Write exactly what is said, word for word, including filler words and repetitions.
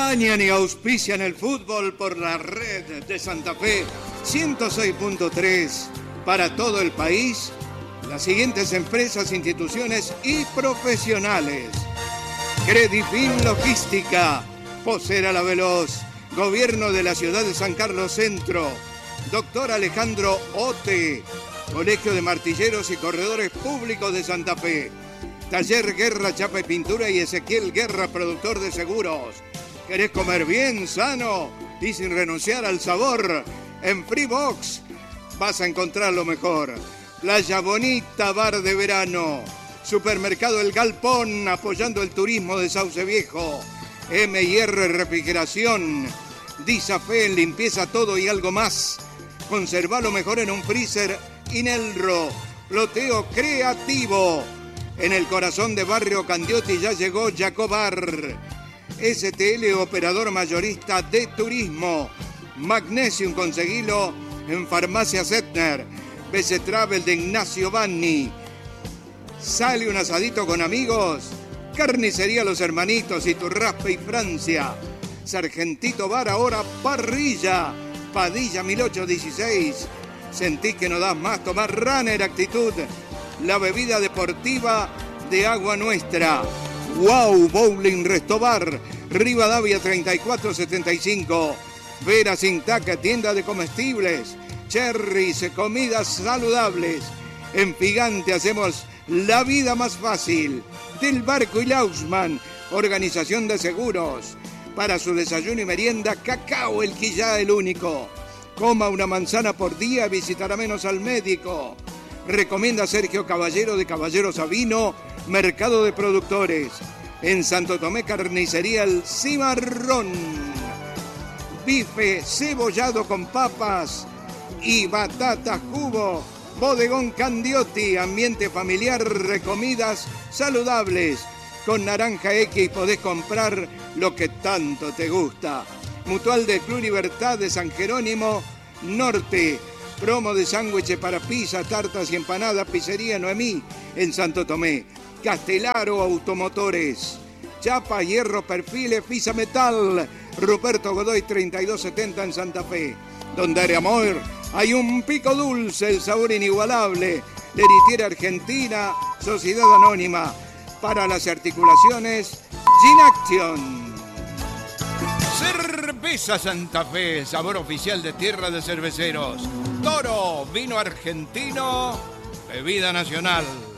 Acompañan y auspician el fútbol por la red de Santa Fe ciento seis punto tres para todo el país. Las siguientes empresas, instituciones y profesionales: Credifin Logística, Posera La Veloz, Gobierno de la Ciudad de San Carlos Centro, Doctor Alejandro Ote, Colegio de Martilleros y Corredores Públicos de Santa Fe, Taller Guerra Chapa y Pintura y Ezequiel Guerra, productor de seguros. ¿Querés comer bien, sano y sin renunciar al sabor? En Freebox vas a encontrar lo mejor. Playa Bonita, bar de verano. Supermercado El Galpón, apoyando el turismo de Sauce Viejo. M y R Refrigeración. Disafe en limpieza todo y algo más. Conserva lo mejor en un freezer Inelro. Loteo creativo. En el corazón de Barrio Candioti ya llegó Jacobar. S T L, operador mayorista de turismo. Magnesium, conseguilo en Farmacia Setner. B C Travel de Ignacio Vanni. Sale un asadito con amigos. Carnicería Los Hermanitos, Iturraspe y Francia. Sargentito Bar, ahora parrilla. Padilla mil ochocientos dieciséis. Sentí que no das más, tomar Runner Actitud. La bebida deportiva de Agua Nuestra. Wow Bowling Restobar, Rivadavia treinta y cuatro setenta y cinco. Vera Sintaca, tienda de comestibles. Cherries, comidas saludables. En Gigante hacemos la vida más fácil. Del Barco y Lausman, organización de seguros. Para su desayuno y merienda, Cacao El Quillá, el único. Coma una manzana por día, visitará menos al médico. Recomienda Sergio Caballero de Caballero Sabino, Mercado de Productores. En Santo Tomé, Carnicería El Cimarrón. Bife cebollado con papas y batata jugo. Bodegón Candioti, ambiente familiar, recomidas saludables. Con Naranja X podés comprar lo que tanto te gusta. Mutual del Club Libertad de San Jerónimo Norte. Promo de sándwiches para pizza, tartas y empanadas, Pizzería Noemí en Santo Tomé. Castelaro Automotores. Chapa, hierro, perfiles, Fisa Metal. Ruperto Godoy treinta y dos setenta en Santa Fe. Donde hay amor, hay un pico dulce, el sabor inigualable. Leritiera Argentina, Sociedad Anónima. Para las articulaciones, Gin Action. Cerveza Santa Fe, sabor oficial de Tierra de Cerveceros. Toro, vino argentino, bebida nacional.